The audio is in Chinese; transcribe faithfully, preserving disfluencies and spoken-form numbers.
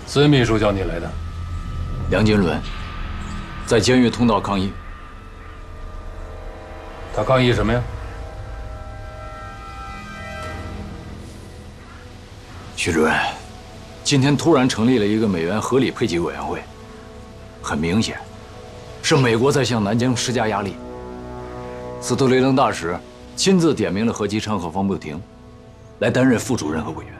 孙秘书叫你来的。 梁金伦在监狱通道抗议。 他抗议什么呀？ 徐主任，今天突然成立了一个美元合理配给委员会，很明显，是美国在向南京施加压力。斯托雷登大使亲自点名了何其昌和方步庭，来担任副主任和委员。